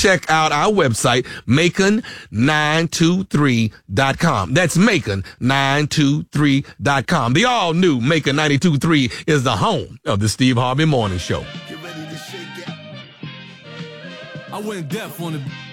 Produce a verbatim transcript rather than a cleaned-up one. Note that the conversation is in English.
check out our website, Macon nine two three dot com. That's Macon nine two three dot com. The all-new Macon ninety-two point three is the home of the Steve Harvey Morning Show. Get ready to shake it. I went deaf on the...